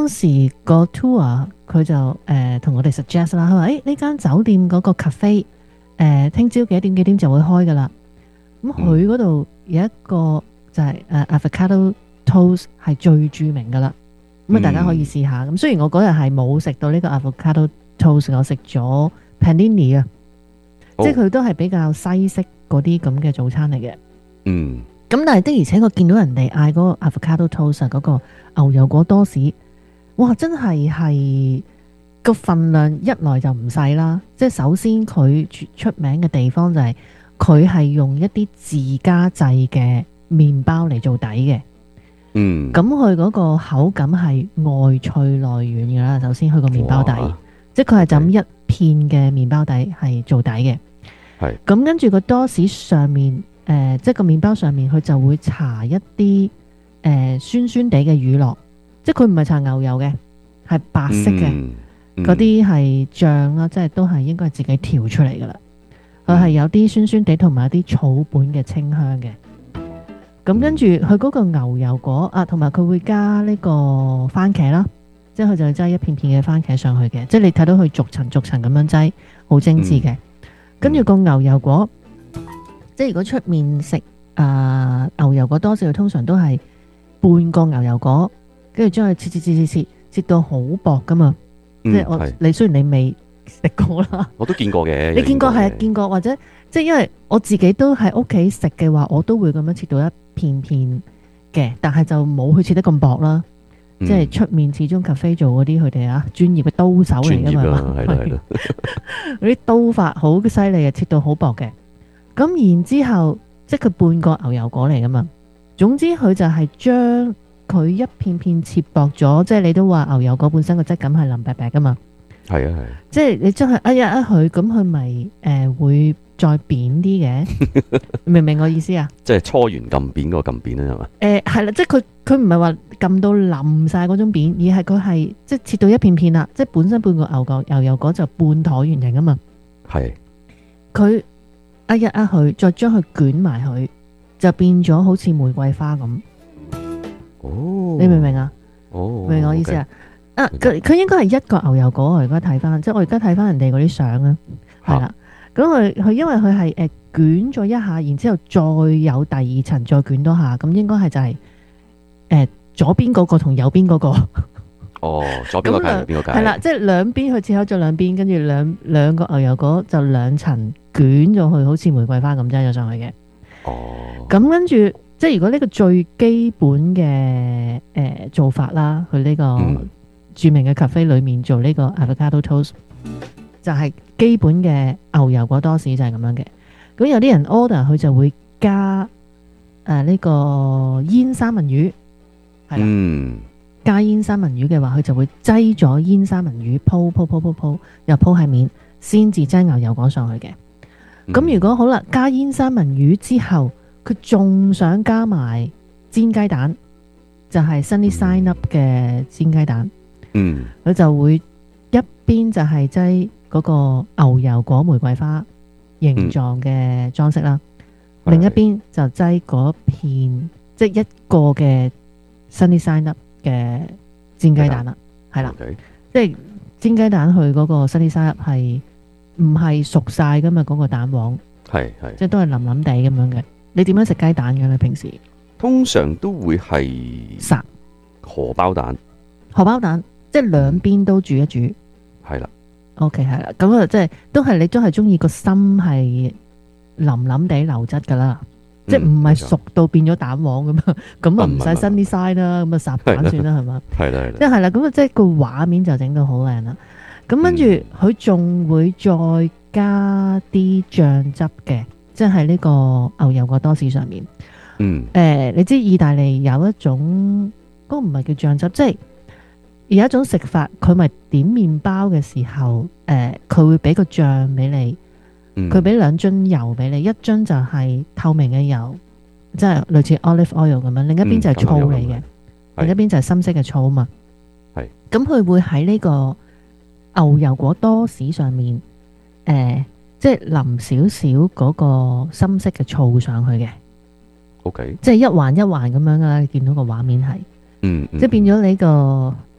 當時個 tour 佢就同我哋 suggest 啦，佢話呢間酒店嗰個 cafe 聽朝幾點就會開噶啦。咁佢嗰度有一個就係avocado toast 係最著名噶啦。咁大家可以試下。咁雖然我嗰日係冇食到呢個 avocado toast，我食咗 panini 啊，即係佢都係比較西式嗰啲咁嘅早餐嚟嘅。咁但係的而且確見到人哋嗌嗰個 avocado toast 嗰個牛油果多士，哇！真係個份量一來就唔細啦。即係首先佢出名嘅地方就係佢係用一啲自家製嘅麵包嚟做底嘅。咁佢嗰個口感係外脆內軟嘅啦。首先佢個麵包底，即係佢係就咁一片嘅麵包底係做底嘅。咁跟住個多士上面。即係個麵包上面佢就會搽一啲酸酸地嘅乳酪，即係佢唔係搽牛油嘅，係白色嘅嗰啲係醬啦，即係都係應該係自己調出嚟噶啦。佢係有啲酸酸地同埋有啲草本嘅清香嘅。咁跟住佢嗰個牛油果啊，同埋佢會加呢個番茄啦，即係佢就擠一片片嘅番茄上去嘅，即係你睇到佢逐層逐層咁樣擠，好精緻嘅。跟住個牛油果。即係如果出面食牛油果多士，通常都係半個牛油果，跟住將佢切到好薄噶嘛。即係你雖然你未食過啦，我都見過嘅。你見過係見過，或者即係因為我自己都喺屋企食嘅話，我都會咁樣切到一片片嘅，但係就冇佢切得咁薄啦。即係出面始終 cafe 做嗰啲佢哋專業嘅刀手嚟噶嘛，係嗰啲刀法好犀利嘅，切到好薄嘅。咁然之後，即係佢半個牛油果嚟噶嘛。總之佢就係將佢一片片切薄咗，即係你都話牛油果本身個質感係腍白白噶嘛。係啊係。即係你將佢一佢，咁佢咪會再扁啲嘅？明唔明我意思啊？即係搓完撳扁嗰個撳扁啦，係嘛？係啦，即係佢唔係話撳到腍晒嗰種扁，而係佢係即係切到一片片啦。即係本身半個牛油果就半橢圓形啊嘛。係。佢。佢再將佢捲埋佢，就變咗好似玫瑰花咁。你明唔明啊？明我意思啊？佢應該係一個牛油果。我而家睇翻，即係我而家睇翻人哋嗰啲相啊，係啦。咁佢因為佢係捲咗一下，然之後再有第二層再捲多下，咁應該係就係左邊嗰個同右邊嗰個。左邊嗰個右邊嗰個係啦，即係兩邊佢切開咗兩邊，跟住兩個牛油果就兩層捲咗去，好似玫瑰花咁擠咗上去嘅。咁跟住即係如果呢個最基本嘅做法啦，佢呢個著名嘅 cafe 裏面做呢個 avocado toast，就係基本嘅牛油果多士就係咁樣嘅。咁有啲人 order 佢就會加呢個煙三文魚，係啦。加煙三文魚嘅話，佢就會擠咗煙三文魚鋪，又鋪喺面，先至擠牛油果上去嘅。咁如果好啦，加煙三文魚之後，佢仲想加埋煎雞蛋，就係 Sunny Side Up 嘅煎雞蛋。佢就會一邊就係擠嗰個牛油果玫瑰花形狀嘅裝飾啦，另一邊就擠嗰片即係一個嘅 Sunny Side Up嘅煎雞蛋啦，係啦，即係煎雞蛋佢嗰個 Sunny Side Up 係唔係熟晒噶嘛？嗰個蛋黃係即係都係腍腍地咁樣嘅。你點樣食雞蛋嘅咧？平時通常都會係烚荷包蛋，即係兩邊都煮一煮，係啦。OK 係啦，咁即係都係你都係中意個心係腍腍地流質噶啦。即係唔係熟到變咗蛋黃咁啊？咁啊唔使新啲嘥啦，咁啊烚蛋算啦，係嘛？係啦，即係啦，咁啊即係個畫面就整到好靚啦。咁跟住佢仲會再加啲醬汁嘅，即係呢個牛油果多士上面。你知意大利有一種嗰個唔係叫醬汁，即係有一種食法，佢咪點麵包嘅時候，佢會俾個醬俾你。佢俾兩樽油俾你，一樽就係透明嘅油，即係類似 olive oil 咁樣，另一邊就係醋嚟嘅，另一邊就係深色嘅醋嘛。係，咁佢會喺呢個牛油果多士上面，即係淋少少嗰個深色嘅醋上去嘅。OK，即係一環一環咁樣噶啦，你見到個畫面係，即係變咗你個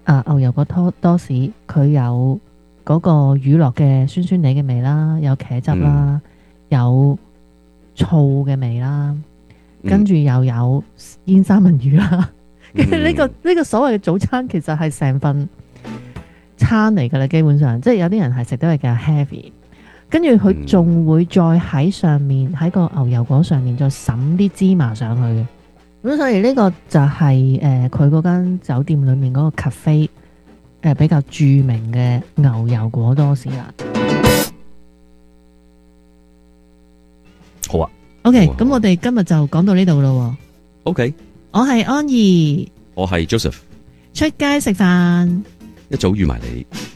牛油果多士，佢有嗰個乳酪嘅酸酸地嘅味啦，有茄汁啦，有醋嘅味啦，跟住又有煙三文魚啦。跟住呢個所謂嘅早餐其實係成份餐嚟㗎啦，基本上即係有啲人係食得係較 heavy。跟住佢仲會再喺上面喺個牛油果上面再灑啲芝麻上去嘅。咁所以呢個就係佢嗰間酒店裏面嗰個 cafe 比較著名嘅牛油果多士啦。 好啊。 OK，咁我哋今日就講到呢度咯。 OK， 我係安怡， 我係 Joseph， 出街食飯， 一早預埋你。